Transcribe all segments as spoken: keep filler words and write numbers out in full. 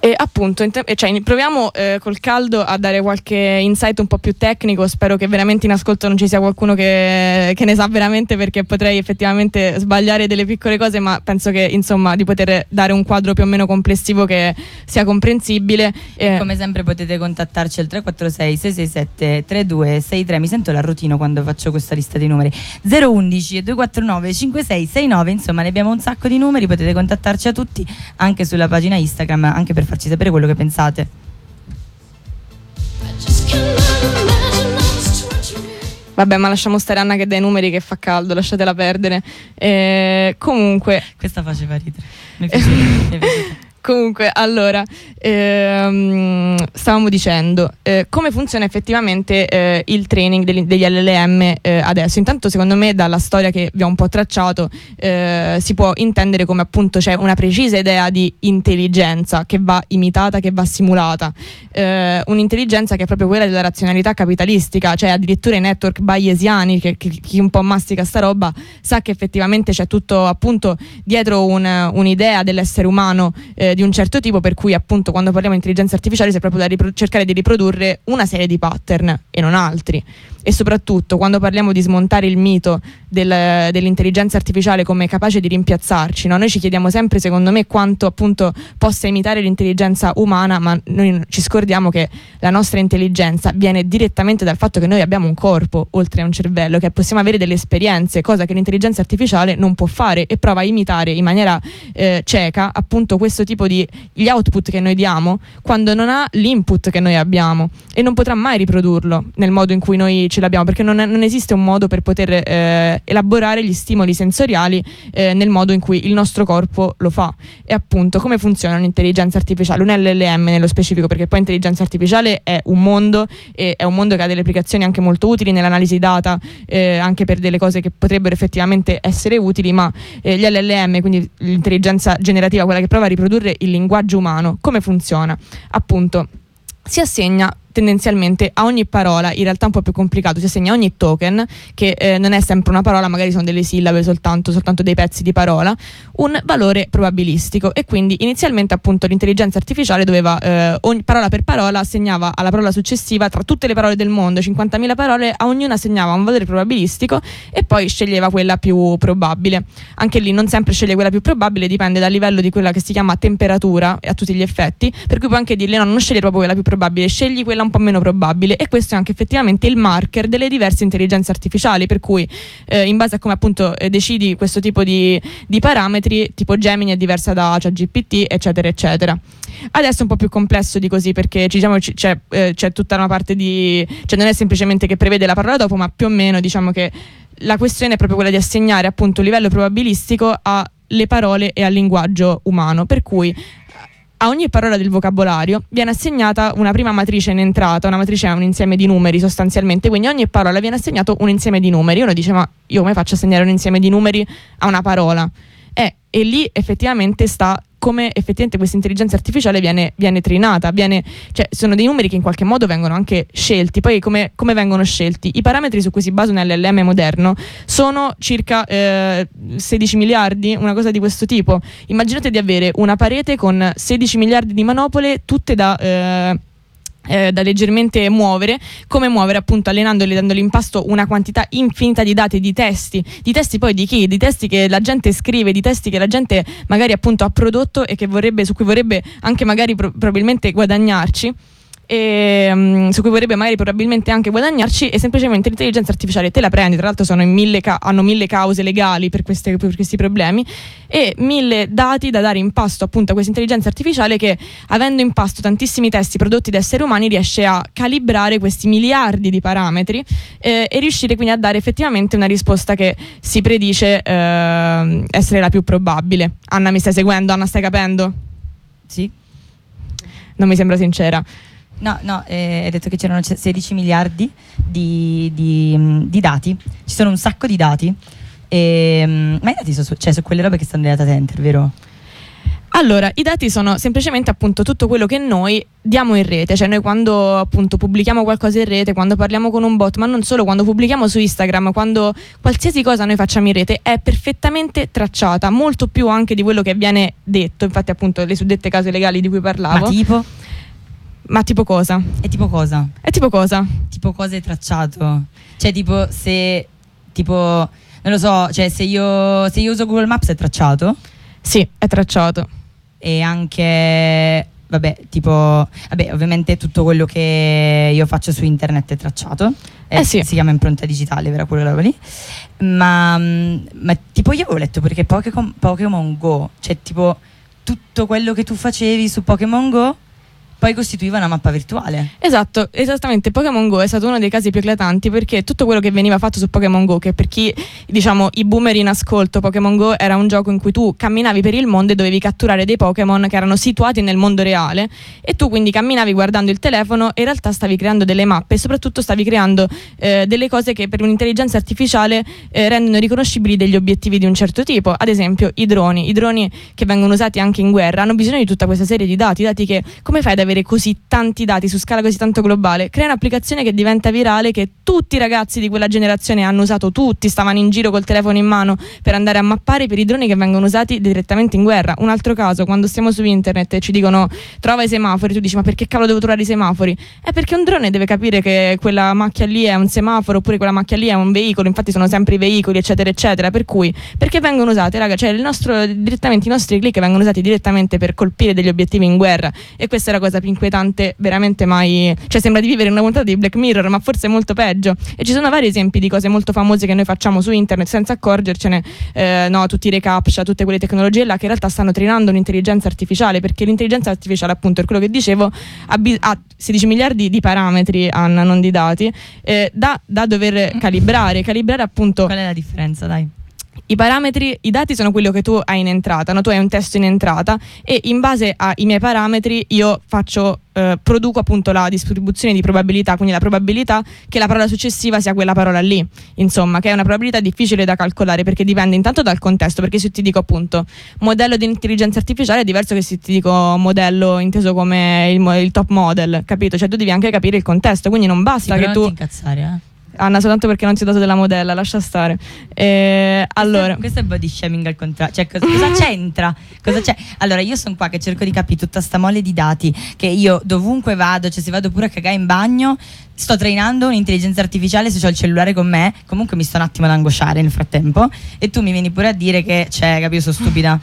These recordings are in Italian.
E appunto, te- cioè, proviamo eh, col caldo a dare qualche insight un po' più tecnico. Spero che veramente in ascolto non ci sia qualcuno che, che ne sa veramente, perché potrei effettivamente sbagliare delle piccole cose, ma penso che insomma di poter dare un quadro più o meno complessivo che sia comprensibile. E come sempre potete contattarci al tre quattro sei sei sei sette tre due sei tre. Mi sento l'arrotino quando faccio questa lista di numeri. Zero undici due quattro nove cinque sei sei nove. Insomma, ne abbiamo un sacco di numeri, potete contattarci a tutti anche sulla pagina Instagram, anche per farci sapere quello che pensate. Vabbè, ma lasciamo stare Anna che dai numeri, che fa caldo, lasciatela perdere. Eh, comunque questa faceva ridere. Mi piace, mi piace. Comunque, allora, ehm, stavamo dicendo eh, come funziona effettivamente eh, il training degli, degli L L M eh, adesso. Intanto, secondo me, dalla storia che vi ho un po' tracciato, eh, si può intendere come appunto c'è una precisa idea di intelligenza che va imitata, che va simulata. Eh, un'intelligenza che è proprio quella della razionalità capitalistica, cioè addirittura i network bayesiani, che, che chi un po' mastica sta roba sa che effettivamente c'è tutto appunto dietro un, un'idea dell'essere umano eh, di un certo tipo, per cui appunto quando parliamo di intelligenza artificiale si è proprio da ripro- cercare di riprodurre una serie di pattern e non altri. E soprattutto quando parliamo di smontare il mito del, dell'intelligenza artificiale come capace di rimpiazzarci, no? Noi ci chiediamo sempre, secondo me, quanto appunto possa imitare l'intelligenza umana, ma noi ci scordiamo che la nostra intelligenza viene direttamente dal fatto che noi abbiamo un corpo oltre a un cervello, che possiamo avere delle esperienze, cosa che l'intelligenza artificiale non può fare, e prova a imitare in maniera eh, cieca appunto questo tipo di gli output che noi diamo quando non ha l'input che noi abbiamo, e non potrà mai riprodurlo nel modo in cui noi ce l'abbiamo, perché non, è, non esiste un modo per poter eh, elaborare gli stimoli sensoriali eh, nel modo in cui il nostro corpo lo fa. E appunto come funziona un'intelligenza artificiale, un L L M nello specifico, perché poi intelligenza artificiale è un mondo, e è un mondo che ha delle applicazioni anche molto utili nell'analisi data, eh, anche per delle cose che potrebbero effettivamente essere utili, ma eh, gli L L M, quindi l'intelligenza generativa, quella che prova a riprodurre il linguaggio umano, come funziona? Appunto si assegna tendenzialmente a ogni parola, in realtà un po' più complicato, si assegna a ogni token, che eh, non è sempre una parola, magari sono delle sillabe soltanto, soltanto dei pezzi di parola, un valore probabilistico. E quindi inizialmente appunto l'intelligenza artificiale doveva, eh, ogni parola per parola assegnava alla parola successiva, tra tutte le parole del mondo, cinquantamila parole, a ognuna assegnava un valore probabilistico e poi sceglieva quella più probabile. Anche lì non sempre sceglie quella più probabile, dipende dal livello di quella che si chiama temperatura a tutti gli effetti, per cui puoi anche dirle no, non scegli proprio quella più probabile, scegli quella un po' meno probabile. E questo è anche effettivamente il marker delle diverse intelligenze artificiali, per cui eh, in base a come appunto eh, decidi questo tipo di, di parametri, tipo Gemini è diversa da ChatGPT, eccetera eccetera. Adesso è un po' più complesso di così, perché diciamo c'è, eh, c'è tutta una parte di, cioè non è semplicemente che prevede la parola dopo, ma più o meno diciamo che la questione è proprio quella di assegnare appunto un livello probabilistico alle parole e al linguaggio umano, per cui a ogni parola del vocabolario viene assegnata una prima matrice in entrata. Una matrice è un insieme di numeri sostanzialmente, quindi a ogni parola viene assegnato un insieme di numeri. Uno dice ma io come faccio a assegnare un insieme di numeri a una parola? Eh, e lì effettivamente sta come effettivamente questa intelligenza artificiale viene, viene trainata, viene, cioè sono dei numeri che in qualche modo vengono anche scelti. Poi come, come vengono scelti? I parametri su cui si basa un L L M moderno sono circa eh, sedici miliardi, una cosa di questo tipo. Immaginate di avere una parete con sedici miliardi di manopole, tutte da... Eh, Eh, da leggermente muovere. Come muovere? Appunto allenandoli, dandogli in pasto una quantità infinita di dati, di testi, di testi poi di chi? Di testi che la gente scrive, di testi che la gente magari appunto ha prodotto e che vorrebbe, su cui vorrebbe anche magari pro- probabilmente guadagnarci. E, um, su cui vorrebbe magari probabilmente anche guadagnarci, e semplicemente l'intelligenza artificiale te la prendi. Tra l'altro sono in mille ca- hanno mille cause legali per, queste, per questi problemi, e mille dati da dare in pasto appunto a questa intelligenza artificiale, che avendo in pasto tantissimi testi prodotti da esseri umani riesce a calibrare questi miliardi di parametri eh, e riuscire quindi a dare effettivamente una risposta che si predice eh, essere la più probabile. Anna, mi stai seguendo? Anna, stai capendo? Sì. Non mi sembra sincera. No, no, eh, hai detto che c'erano sedici miliardi di, di, di dati. Ci sono un sacco di dati. E, ma i dati sono su, cioè, su quelle robe che stanno nelle data center, vero? Allora, i dati sono semplicemente appunto tutto quello che noi diamo in rete, cioè noi quando appunto pubblichiamo qualcosa in rete, quando parliamo con un bot, ma non solo, quando pubblichiamo su Instagram, quando qualsiasi cosa noi facciamo in rete è perfettamente tracciata, molto più anche di quello che viene detto, infatti appunto le suddette case legali di cui parlavo. Ma tipo? Ma tipo cosa? È tipo cosa? È tipo cosa? Tipo cosa è tracciato? Cioè tipo se, tipo, non lo so, cioè se io, se io uso Google Maps è tracciato? Sì, è tracciato. E anche, vabbè, tipo, vabbè, ovviamente tutto quello che io faccio su internet è tracciato. Eh, eh sì. Si chiama impronta digitale, vera quella roba lì. Ma, ma tipo io avevo letto perché Pokémon, Pokémon Go, cioè tipo tutto quello che tu facevi su Pokémon Go poi costituiva una mappa virtuale. Esatto, esattamente. Pokémon Go è stato uno dei casi più eclatanti perché tutto quello che veniva fatto su Pokémon Go, che per chi, diciamo, i boomer in ascolto, Pokémon Go era un gioco in cui tu camminavi per il mondo e dovevi catturare dei Pokémon che erano situati nel mondo reale e tu quindi camminavi guardando il telefono e in realtà stavi creando delle mappe e soprattutto stavi creando eh, delle cose che per un'intelligenza artificiale eh, rendono riconoscibili degli obiettivi di un certo tipo. Ad esempio i droni, i droni che vengono usati anche in guerra hanno bisogno di tutta questa serie di dati, dati che come fai ad avere così tanti dati su scala così tanto globale? Crea un'applicazione che diventa virale, che tutti i ragazzi di quella generazione hanno usato, tutti stavano in giro col telefono in mano per andare a mappare per i droni che vengono usati direttamente in guerra. Un altro caso, quando stiamo su internet e ci dicono trova i semafori, tu dici ma perché cavolo devo trovare i semafori? È perché un drone deve capire che quella macchia lì è un semaforo oppure quella macchia lì è un veicolo, infatti sono sempre i veicoli eccetera eccetera, per cui perché vengono usate, raga, cioè il nostro, direttamente i nostri click vengono usati direttamente per colpire degli obiettivi in guerra e questa è la cosa più inquietante veramente mai, cioè sembra di vivere in una puntata di Black Mirror, ma forse è molto peggio. E ci sono vari esempi di cose molto famose che noi facciamo su internet senza accorgercene, eh, no, tutti i recaptcha, tutte quelle tecnologie là che in realtà stanno trainando un'intelligenza artificiale, perché l'intelligenza artificiale, appunto, è quello che dicevo, ha, bi- ha sedici miliardi di parametri, Anna, non di dati, eh, da, da dover calibrare, calibrare appunto. Qual è la differenza, dai? I parametri, i dati sono quello che tu hai in entrata, no? Tu hai un testo in entrata e in base ai miei parametri io faccio, eh, produco appunto la distribuzione di probabilità, quindi la probabilità che la parola successiva sia quella parola lì, insomma, che è una probabilità difficile da calcolare perché dipende intanto dal contesto, perché se ti dico appunto modello di intelligenza artificiale è diverso che se ti dico modello inteso come il, il top model, capito? Cioè tu devi anche capire il contesto, quindi non basta sì, che però tu... non ti incazzare, eh. Anna, soltanto perché non ti ho dato della modella, lascia stare. Eh, allora. Questo è body shaming al contrario. Cioè, cosa, cosa c'entra? Cosa c'è? Allora, io sono qua che cerco di capire tutta sta mole di dati. Che io dovunque vado, cioè se vado pure a cagare in bagno, sto trainando un'intelligenza artificiale. Se ho il cellulare con me, comunque mi sto un attimo ad angosciare nel frattempo. E tu mi vieni pure a dire che, cioè, capito, sono stupida.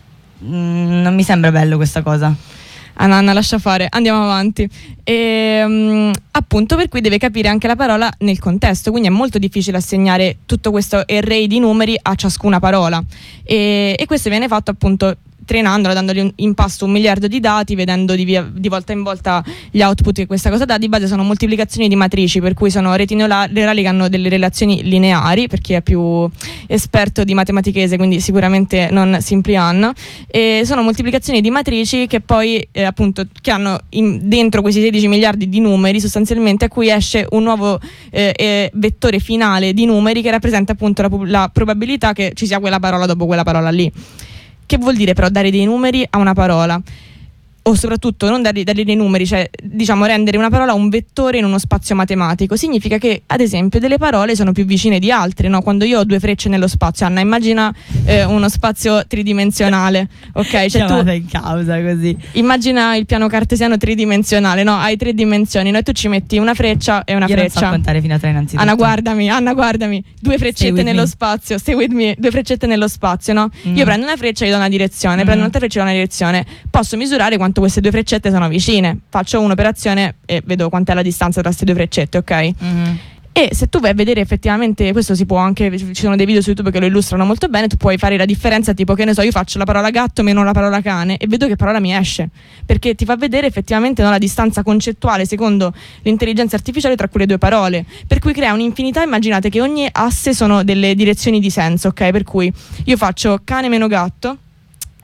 Mm, non mi sembra bello questa cosa. Anna, Anna, lascia fare, andiamo avanti. E, um, appunto, per cui deve capire anche la parola nel contesto, quindi è molto difficile assegnare tutto questo array di numeri a ciascuna parola. E, e questo viene fatto appunto trainandola, dandogli un, in pasto un miliardo di dati, vedendo di, via, di volta in volta gli output che questa cosa dà. Di base sono moltiplicazioni di matrici, per cui sono reti neurali che hanno delle relazioni lineari, per chi è più esperto di matematichese, quindi sicuramente non Simplian, e sono moltiplicazioni di matrici che poi eh, appunto che hanno in, dentro questi sedici miliardi di numeri sostanzialmente, a cui esce un nuovo eh, eh, vettore finale di numeri che rappresenta appunto la, la probabilità che ci sia quella parola dopo quella parola lì. Che vuol dire però dare dei numeri a una parola? O soprattutto non dargli, dargli dei numeri, cioè diciamo rendere una parola un vettore in uno spazio matematico. Significa che ad esempio delle parole sono più vicine di altre, no? Quando io ho due frecce nello spazio, Anna, immagina eh, uno spazio tridimensionale, ok? Cioè chiamata tu in causa così. Immagina il piano cartesiano tridimensionale, no? Hai tre dimensioni, no? E tu ci metti una freccia e una io freccia. Non so contare fino a tre innanzitutto. Anna, guardami, Anna, guardami, due freccette nello me. spazio, stay with me, due freccette nello spazio, no? Mm. Io prendo una freccia e gli do una direzione, mm. prendo un'altra freccia e do una direzione. Posso misurare quanto queste due freccette sono vicine. Faccio un'operazione e vedo quant'è la distanza tra queste due freccette, ok? Mm-hmm. E se tu vai a vedere effettivamente, questo si può anche, ci sono dei video su YouTube che lo illustrano molto bene, tu puoi fare la differenza, tipo che ne so, io faccio la parola gatto meno la parola cane e vedo che parola mi esce, perché ti fa vedere effettivamente, no, la distanza concettuale secondo l'intelligenza artificiale tra quelle due parole, per cui crea un'infinità. Immaginate che ogni asse sono delle direzioni di senso, ok? Per cui io faccio cane meno gatto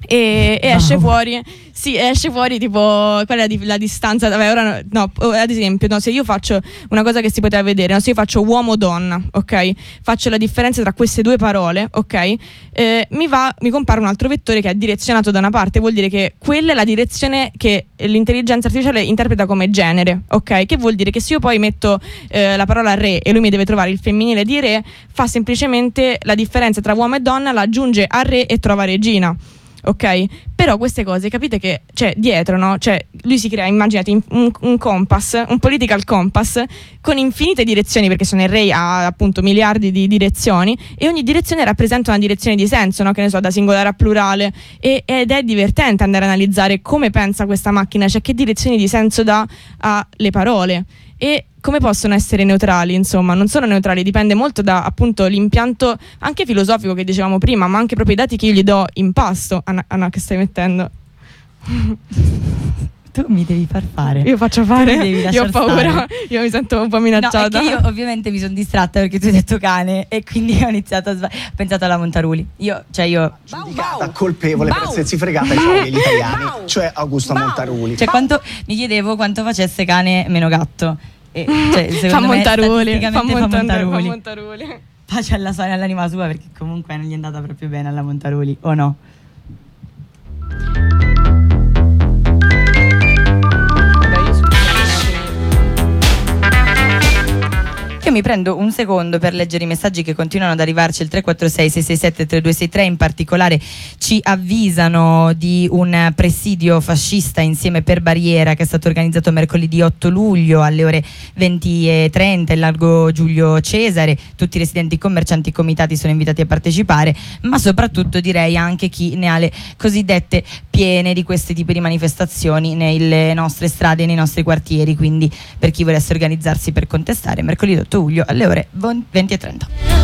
E, e esce fuori, sì, esce fuori tipo qual è la, di, la distanza. Vabbè, ora no, ad esempio, no, se io faccio una cosa che si poteva vedere, no, se io faccio uomo-donna, ok? Faccio la differenza tra queste due parole, ok? Eh, mi va, mi compare un altro vettore che è direzionato da una parte, vuol dire che quella è la direzione che l'intelligenza artificiale interpreta come genere, ok? Che vuol dire che se io poi metto eh, la parola re e lui mi deve trovare il femminile di re, fa semplicemente la differenza tra uomo e donna, la aggiunge a re e trova regina. Ok? Però queste cose capite che cioè dietro, no? Cioè lui si crea, immaginate un, un compass, un political compass con infinite direzioni, perché Sono Array ha appunto miliardi di direzioni e ogni direzione rappresenta una direzione di senso, no? Che ne so, da singolare a plurale, e, ed è divertente andare a analizzare come pensa questa macchina, cioè che direzioni di senso dà alle parole e come possono essere neutrali. Insomma, non sono neutrali, dipende molto da appunto l'impianto anche filosofico che dicevamo prima, ma anche proprio i dati che io gli do in pasto. Anna, Anna che stai mettendo? Tu mi devi far fare. Io faccio fare? Io ho paura, stare. Io mi sento un po' minacciata. No, è che io ovviamente mi sono distratta perché tu hai detto cane e quindi ho iniziato a sbag- ho pensato alla Montaruli. Io, cioè io giudicata colpevole per essersi fregata i soldi agli italiani, cioè Augusta Montaruli. Cioè quanto mi chiedevo quanto facesse cane meno gatto. E, cioè, fa Montaruli, fa, fa Montaruli. fa Montaruli. Pace alla sua e all'anima sua, perché comunque non gli è andata proprio bene alla Montaruli, o no? Io mi prendo un secondo per leggere i messaggi che continuano ad arrivarci. Il tre quattro sei sei sei sette tre due sei tre in particolare ci avvisano di un presidio fascista insieme per barriera che è stato organizzato mercoledì otto luglio alle ore venti e trenta in largo Giulio Cesare. Tutti i residenti, commercianti e comitati sono invitati a partecipare, ma soprattutto direi anche chi ne ha le cosiddette piene di questi tipi di manifestazioni nelle nostre strade, nei nostri quartieri. Quindi per chi volesse organizzarsi per contestare, mercoledì otto luglio alle ore venti e trenta.